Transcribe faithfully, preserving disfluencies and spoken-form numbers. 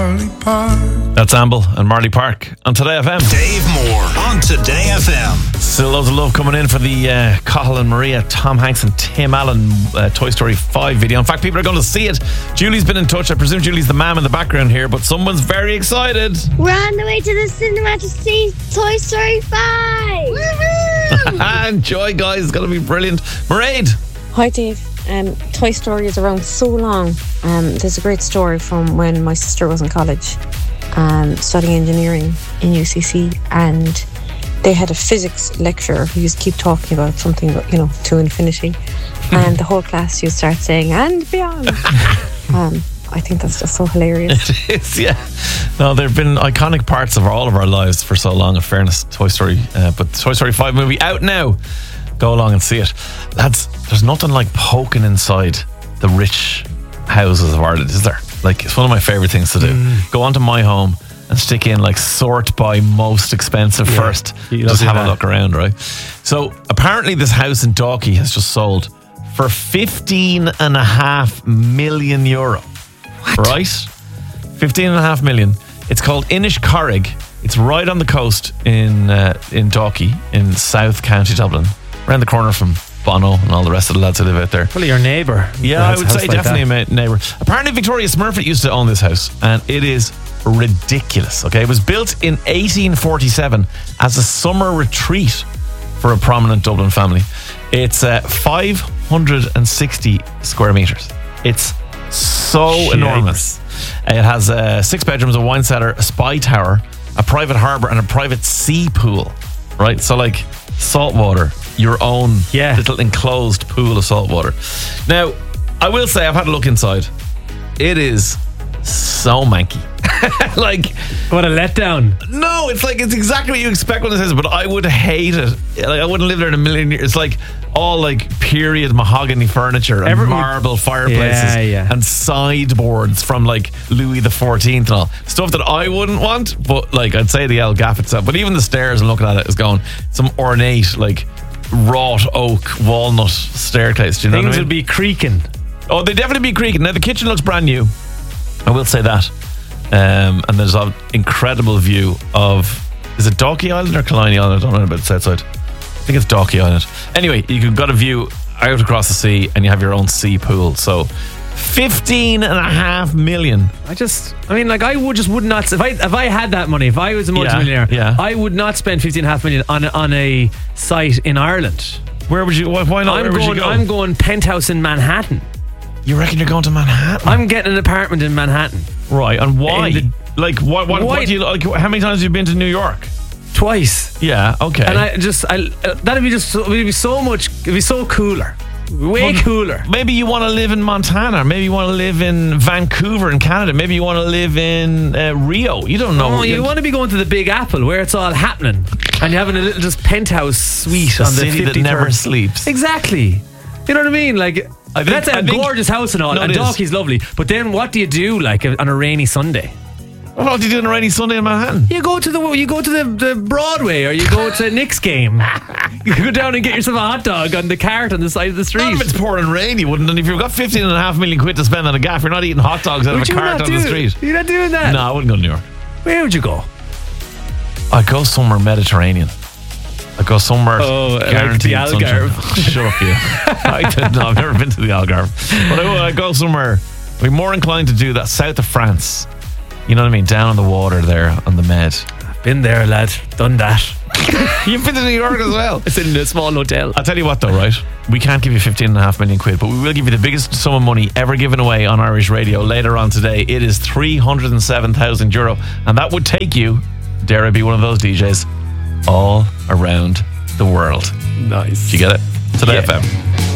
Marley Park. That's Amble and Marley Park on Today F M. Dave Moore on Today F M. Still loads of love coming in for the uh, Cathal and Maria, Tom Hanks and Tim Allen uh, Toy Story five video. In fact, people are going to see it. Julie's been in touch. I presume Julie's the ma'am in the background here, but someone's very excited. We're on the way to the cinema to see Toy Story five. Enjoy, guys. It's going to be brilliant. Mairead. Hi, Dave. Um, Toy Story is around so long. Um, there's a great story from when my sister was in college, um, studying engineering in U C C, and they had a physics lecturer who used to keep talking about something, you know, to infinity, and the whole class used to start saying, and beyond. um, I think that's just so hilarious. It is, yeah. No, there have been iconic parts of all of our lives for so long, in fairness, Toy Story. Uh, but the Toy Story five movie out now. Go along and see it. Lads, there's nothing like poking inside the rich houses of Ireland, is there? Like, it's one of my favourite things to do. Mm. Go onto My Home and stick in, like, sort by most expensive yeah, first. Just have that. a look around, right? So, apparently this house in Dalkey has just sold for fifteen and a half million euro. What? Right? fifteen and a half million. It's called Inishcorrig. It's right on the coast in uh, in Dalkey, in South County Dublin. Around the corner from Bono and all the rest of the lads that live out there. Probably your neighbour. Yeah, I would say like definitely that. a neighbour. Apparently Victoria Smurfit used to own this house, and it is ridiculous. Okay, it was built in eighteen forty-seven as a summer retreat for a prominent Dublin family. It's uh, five hundred sixty square metres. It's so Jeez. enormous. It has uh, six bedrooms, a wine cellar, a spy tower, a private harbour, and a private sea pool. Right, so like saltwater. Your own yeah. little enclosed pool of salt water. Now, I will say I've had a look inside. It is so manky. Like, what a letdown. No, it's like it's exactly what you expect when it says, but I would hate it. Like, I wouldn't live there in a million years. It's like all like period mahogany furniture and Every, marble fireplaces yeah, yeah. and sideboards from like Louis the fourteenth and all stuff that I wouldn't want. But like, I'd say the El Gaff itself. But even the stairs and looking at it is going some ornate like wrought oak walnut staircase. Do you know Things what I mean? would be creaking. Oh, they definitely be creaking. Now the kitchen looks brand new. I will say that. Um, and there's an incredible view of, is it Dalkey Island or Killiney Island? I don't know about the south side. I think it's Dalkey Island. Anyway, you've got a view out across the sea and you have your own sea pool. So fifteen and a half million. I just, I mean, like, I would just would not, if I if I had that money, if I was a multimillionaire, yeah, yeah. I would not spend fifteen and a half million on, on a site in Ireland. Where would you, why not? I'm Where going, would you go? I'm going penthouse in Manhattan. You reckon you're going to Manhattan? I'm getting an apartment in Manhattan. Right, and why? The, like, what, what, why? what do you, like, how many times have you been to New York? Twice. Yeah, okay. And I just, I, uh, that'd be just, it'd be so much, it'd be so cooler. Way well, cooler. Maybe you want to live in Montana. Maybe you want to live in Vancouver in Canada. Maybe you want to live in uh, Rio. You don't know. Oh, you want to be going to the Big Apple where it's all happening, and you're having a little just penthouse suite a on the city fifty-third. That never sleeps. Exactly. You know what I mean? Like, I think, that's a I think, gorgeous house and all, no, and Dalkey's lovely. But then, what do you do like on a rainy Sunday? What do you do on a rainy Sunday in Manhattan? You go to the you go to the, the Broadway, or you go to a Knicks game. You go down and get yourself a hot dog on the cart on the side of the street. Not if it's pouring rain, you wouldn't. And if you've got fifteen and a half million quid to spend on a gaff, you're not eating hot dogs out would of a cart on do, the street. You're not doing that. No, I wouldn't go to New York. Where would you go? I'd go somewhere Mediterranean. I'd go somewhere. Oh, like the Algarve. Shut up, you. I don't know. I've never been to the Algarve, but I would I'd go somewhere. I'd be more inclined to do that. South of France. You know what I mean? Down on the water there on the Med. I've been there, lad. Done that. You've been to New York as well. It's in a small hotel. I'll tell you what though, right? We can't give you fifteen and a half million quid, but we will give you the biggest sum of money ever given away on Irish radio later on today. It is three hundred seven thousand euro. And that would take you, dare I be one of those D Js, all around the world. Nice. Did you get it? Today yeah. F M.